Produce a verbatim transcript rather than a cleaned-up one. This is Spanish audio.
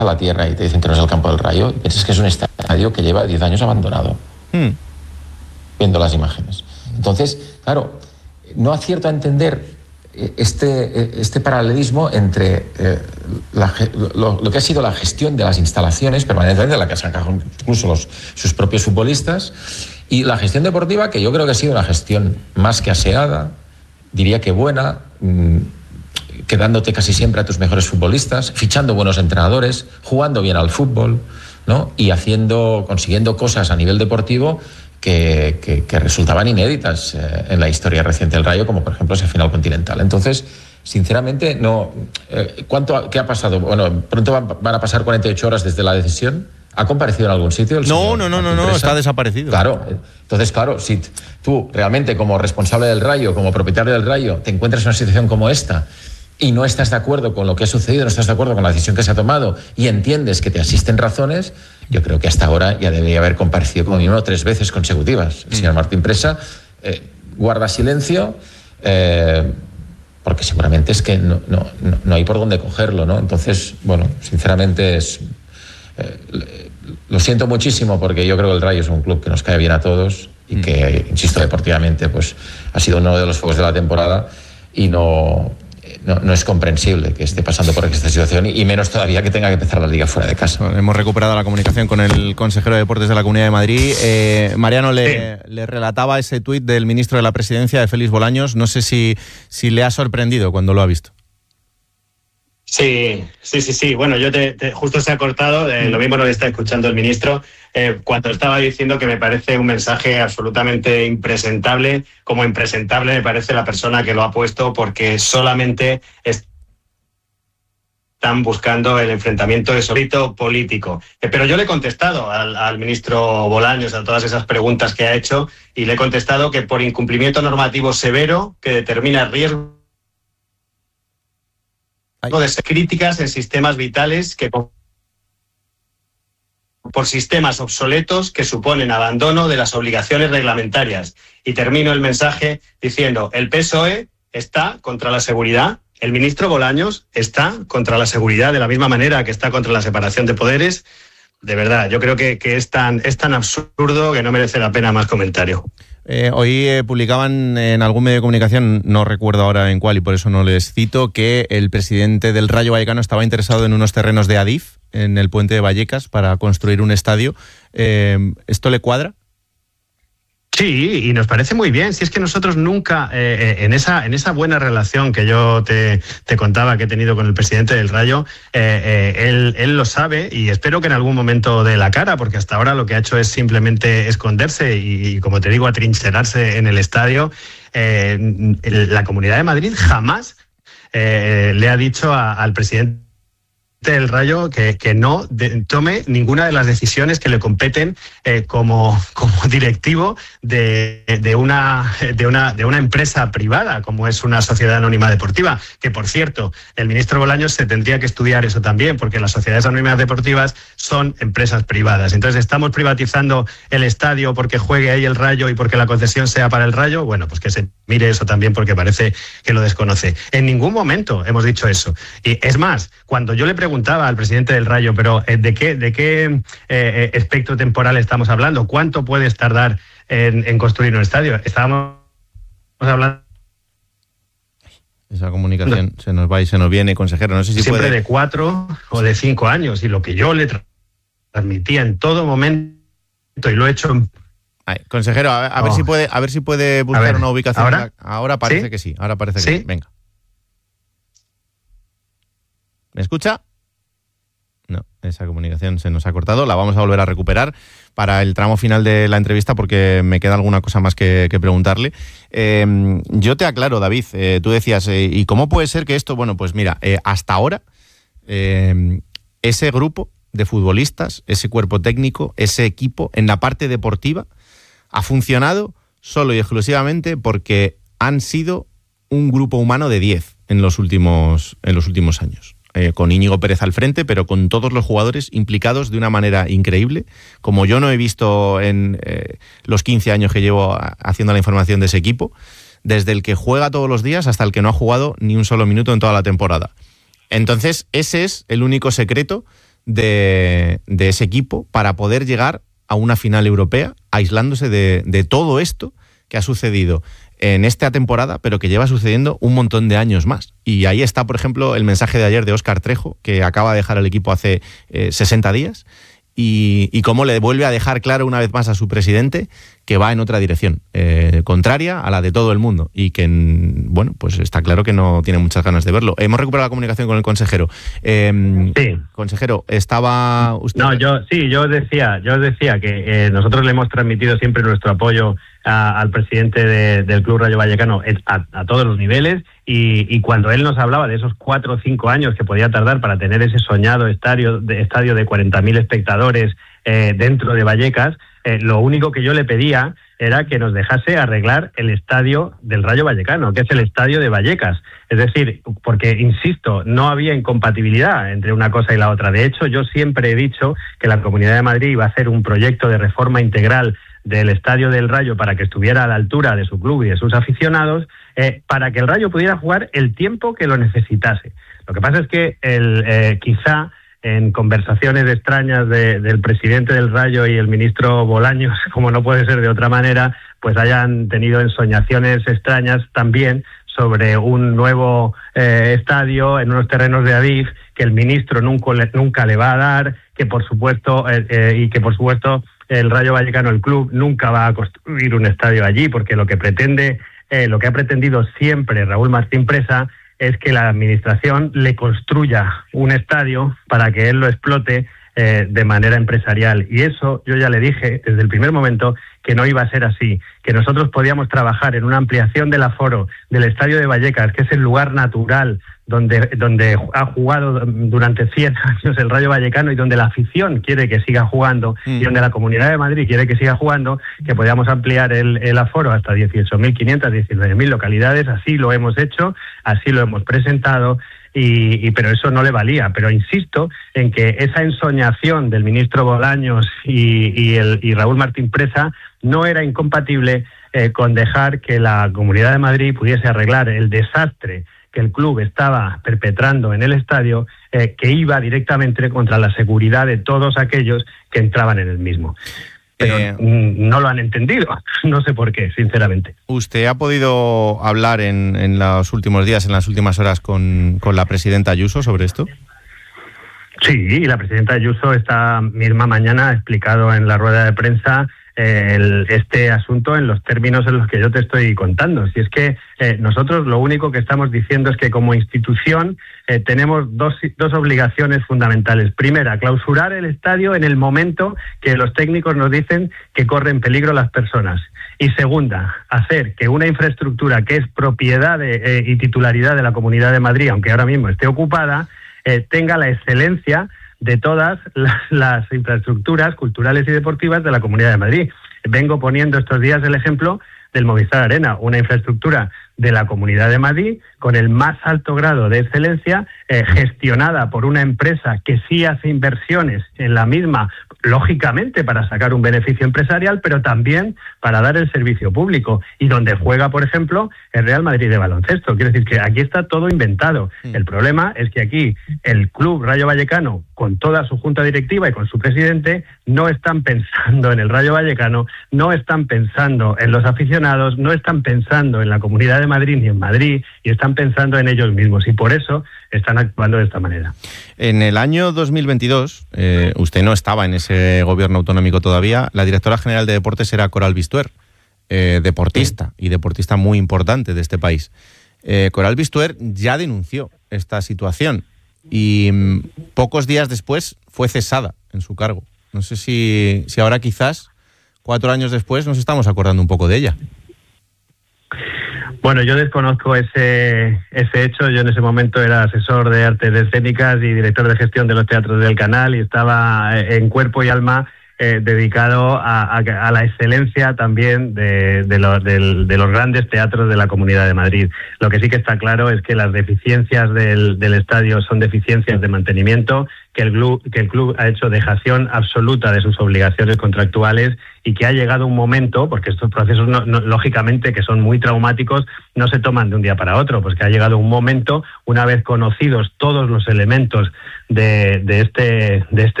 a la tierra y te dicen que no es el campo del Rayo, y piensas que es un estadio que lleva diez años abandonado, hmm. viendo las imágenes. Entonces, claro, no acierto a entender este, este paralelismo entre eh, la, lo, lo que ha sido la gestión de las instalaciones permanentemente, de la que se han encargado incluso los, sus propios futbolistas, y la gestión deportiva, que yo creo que ha sido una gestión más que aseada, diría que buena, mmm, quedándote casi siempre a tus mejores futbolistas, fichando buenos entrenadores, jugando bien al fútbol, ¿no? Y haciendo, consiguiendo cosas a nivel deportivo que, que, que resultaban inéditas eh, en la historia reciente del Rayo, como por ejemplo ese final continental. Entonces, sinceramente, no. Eh, ¿cuánto, ¿Qué ha pasado? Bueno, pronto van, van a pasar cuarenta y ocho horas desde la decisión. ¿Ha comparecido en algún sitio? El no, no, no, no, no, está desaparecido. Claro. Entonces, claro, si tú realmente como responsable del Rayo, como propietario del Rayo, te encuentras en una situación como esta y no estás de acuerdo con lo que ha sucedido, no estás de acuerdo con la decisión que se ha tomado y entiendes que te asisten razones, yo creo que hasta ahora ya debería haber comparecido como mínimo tres veces consecutivas. El señor Martín Presa eh, guarda silencio eh, porque seguramente es que no, no, no hay por dónde cogerlo, ¿no? Entonces, bueno, sinceramente es... Eh, lo siento muchísimo porque yo creo que el Rayo es un club que nos cae bien a todos y que, insisto, deportivamente pues ha sido uno de los fuegos de la temporada y no... No, no es comprensible que esté pasando por esta situación y menos todavía que tenga que empezar la liga fuera de casa. Bueno, hemos recuperado la comunicación con el consejero de Deportes de la Comunidad de Madrid. Eh, Mariano le, sí. le relataba ese tuit del ministro de la Presidencia, de Félix Bolaños. No sé si, si le ha sorprendido cuando lo ha visto. Sí, sí, sí, sí. Bueno, yo te, te justo se ha cortado, eh, lo mismo lo está escuchando el ministro, eh, cuando estaba diciendo que me parece un mensaje absolutamente impresentable, como impresentable me parece la persona que lo ha puesto, porque solamente están buscando el enfrentamiento de solito político. Eh, pero yo le he contestado al, al ministro Bolaños a todas esas preguntas que ha hecho y le he contestado que por incumplimiento normativo severo que determina riesgo de ser críticas en sistemas vitales que por sistemas obsoletos que suponen abandono de las obligaciones reglamentarias. Y termino el mensaje diciendo, el P S O E está contra la seguridad, el ministro Bolaños está contra la seguridad de la misma manera que está contra la separación de poderes. De verdad, yo creo que, que es tan, es tan absurdo que no merece la pena más comentario. Eh, hoy eh, publicaban en algún medio de comunicación, no recuerdo ahora en cuál y por eso no les cito, que el presidente del Rayo Vallecano estaba interesado en unos terrenos de Adif, en el puente de Vallecas, para construir un estadio. Eh, ¿Esto le cuadra? Sí, y nos parece muy bien. Si es que nosotros nunca, eh, en esa en esa buena relación que yo te, te contaba que he tenido con el presidente del Rayo, eh, eh, él, él lo sabe y espero que en algún momento dé la cara, porque hasta ahora lo que ha hecho es simplemente esconderse y, y como te digo, atrincherarse en el estadio. Eh, la Comunidad de Madrid jamás eh, le ha dicho a, al presidente del Rayo que, que no de, tome ninguna de las decisiones que le competen eh, como, como directivo de, de, una, de, una, de una empresa privada como es una sociedad anónima deportiva, que por cierto el ministro Bolaños se tendría que estudiar eso también, porque las sociedades anónimas deportivas son empresas privadas. Entonces, ¿estamos privatizando el estadio porque juegue ahí el Rayo y porque la concesión sea para el Rayo? Bueno, pues que se mire eso también, porque parece que lo desconoce. En ningún momento hemos dicho eso. Y es más, cuando yo le pregunté preguntaba al presidente del Rayo, pero ¿de qué, de qué eh, espectro temporal estamos hablando? ¿Cuánto puedes tardar en, en construir un estadio? Estábamos hablando... Esa comunicación no. se nos va y se nos viene, consejero. No sé si Siempre puede... de cuatro o de cinco años. Y lo que yo le transmitía en todo momento, y lo he hecho... En... Ay, consejero, a, a, oh. ver si puede, a ver si puede buscar ver, una ubicación. ¿Ahora? Ahora parece ¿Sí? que sí. Ahora parece que ¿Sí? sí. Venga. ¿Me escucha? No, esa comunicación se nos ha cortado. La vamos a volver a recuperar para el tramo final de la entrevista porque me queda alguna cosa más que, que preguntarle. Eh, yo te aclaro, David. Eh, tú decías, eh, ¿y cómo puede ser que esto? Bueno, pues mira, eh, hasta ahora eh, ese grupo de futbolistas, ese cuerpo técnico, ese equipo en la parte deportiva ha funcionado solo y exclusivamente porque han sido un grupo humano de diez en los últimos, en los últimos años. Eh, con Íñigo Pérez al frente, pero con todos los jugadores implicados de una manera increíble, como yo no he visto en eh, los quince años que llevo haciendo la información de ese equipo, desde el que juega todos los días hasta el que no ha jugado ni un solo minuto en toda la temporada. Entonces, ese es el único secreto de, de ese equipo para poder llegar a una final europea, aislándose de, de todo esto que ha sucedido en esta temporada, pero que lleva sucediendo un montón de años más. Y ahí está, por ejemplo, el mensaje de ayer de Óscar Trejo, que acaba de dejar el equipo hace eh, sesenta días, y, y cómo le vuelve a dejar claro una vez más a su presidente que va en otra dirección, eh, contraria a la de todo el mundo, y que, bueno, pues está claro que no tiene muchas ganas de verlo. Hemos recuperado la comunicación con el consejero. Eh, sí. Consejero, estaba usted... No, yo sí, yo decía, yo decía que eh, nosotros le hemos transmitido siempre nuestro apoyo a, al presidente de, del Club Rayo Vallecano a, a todos los niveles, y, y cuando él nos hablaba de esos cuatro o cinco años que podía tardar para tener ese soñado estadio de, estadio de cuarenta mil espectadores eh, dentro de Vallecas, eh, lo único que yo le pedía era que nos dejase arreglar el estadio del Rayo Vallecano, que es el estadio de Vallecas. Es decir, porque, insisto, no había incompatibilidad entre una cosa y la otra. De hecho, yo siempre he dicho que la Comunidad de Madrid iba a hacer un proyecto de reforma integral del estadio del Rayo para que estuviera a la altura de su club y de sus aficionados, eh, para que el Rayo pudiera jugar el tiempo que lo necesitase. Lo que pasa es que el, eh, quizá en conversaciones extrañas de, del presidente del Rayo y el ministro Bolaños, como no puede ser de otra manera, pues hayan tenido ensoñaciones extrañas también sobre un nuevo eh, estadio en unos terrenos de Adif que el ministro nunca le, nunca le va a dar, que por supuesto eh, eh, y que por supuesto el Rayo Vallecano, el club, nunca va a construir un estadio allí, porque lo que pretende, eh, lo que ha pretendido siempre Raúl Martín Presa es que la administración le construya un estadio para que él lo explote eh, de manera empresarial. Y eso yo ya le dije desde el primer momento que no iba a ser así, que nosotros podíamos trabajar en una ampliación del aforo del estadio de Vallecas, que es el lugar natural donde, donde ha jugado durante cien años el Rayo Vallecano y donde la afición quiere que siga jugando, mm. y donde la Comunidad de Madrid quiere que siga jugando, que podíamos ampliar el, el aforo hasta dieciocho mil quinientas, diecinueve mil localidades. Así lo hemos hecho, así lo hemos presentado. Y, y pero eso no le valía. Pero insisto en que esa ensoñación del ministro Bolaños y, y, el, y Raúl Martín Presa no era incompatible eh, con dejar que la Comunidad de Madrid pudiese arreglar el desastre que el club estaba perpetrando en el estadio, eh, que iba directamente contra la seguridad de todos aquellos que entraban en el mismo. Pero eh, no lo han entendido, no sé por qué, sinceramente. ¿Usted ha podido hablar en, en los últimos días, en las últimas horas, con, con la presidenta Ayuso sobre esto? Sí, la presidenta Ayuso esta misma mañana ha explicado en la rueda de prensa eh, el, este asunto en los términos en los que yo te estoy contando. Si es que eh, nosotros lo único que estamos diciendo es que como institución eh, tenemos dos, dos obligaciones fundamentales. Primera, clausurar el estadio en el momento que los técnicos nos dicen que corren peligro las personas. Y segunda, hacer que una infraestructura que es propiedad de, eh, y titularidad de la Comunidad de Madrid, aunque ahora mismo esté ocupada, eh, tenga la excelencia de todas las, las infraestructuras culturales y deportivas de la Comunidad de Madrid. Vengo poniendo estos días el ejemplo del Movistar Arena, una infraestructura de la Comunidad de Madrid con el más alto grado de excelencia, eh, gestionada por una empresa que sí hace inversiones en la misma, lógicamente para sacar un beneficio empresarial, pero también para dar el servicio público, y donde juega, por ejemplo, el Real Madrid de baloncesto. Quiero decir que aquí está todo inventado. Mm. El problema es que aquí el Club Rayo Vallecano, con toda su junta directiva y con su presidente, no están pensando en el Rayo Vallecano, no están pensando en los aficionados, no están pensando en la Comunidad de Madrid ni en Madrid, y están pensando en ellos mismos, y por eso están actuando de esta manera. En el año dos mil veintidós, eh, usted no estaba en ese gobierno autonómico todavía, la directora general de deportes era Coral Bistuer, eh, deportista, sí. y deportista muy importante de este país. Eh, Coral Bistuer ya denunció esta situación y mmm, pocos días después fue cesada en su cargo. No sé si, si ahora quizás, cuatro años después, nos estamos acordando un poco de ella. Bueno, yo desconozco ese ese hecho. Yo en ese momento era asesor de artes escénicas y director de gestión de los teatros del Canal, y estaba en cuerpo y alma eh, dedicado a, a, a la excelencia también de, de, lo, de, de los grandes teatros de la Comunidad de Madrid. Lo que sí que está claro es que las deficiencias del, del estadio son deficiencias de mantenimiento, que el, club, que el club ha hecho dejación absoluta de sus obligaciones contractuales y que ha llegado un momento, porque estos procesos no, no, lógicamente que son muy traumáticos, no se toman de un día para otro, pues que ha llegado un momento, una vez conocidos todos los elementos de, de, este, de este